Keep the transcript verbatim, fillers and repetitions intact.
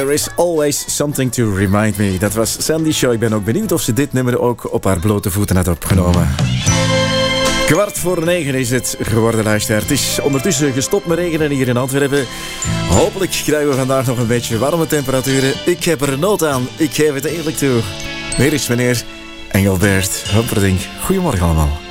There is always something to remind me. Dat was Sandy Shaw. Ik ben ook benieuwd of ze dit nummer ook op haar blote voeten had opgenomen. Kwart voor negen is het geworden, luisteraar. Het is ondertussen gestopt met regenen hier in Antwerpen. Hopelijk krijgen we vandaag nog een beetje warme temperaturen. Ik heb er nood aan. Ik geef het eerlijk toe. Hier is meneer Engelbert Humperdinck. Goedemorgen allemaal.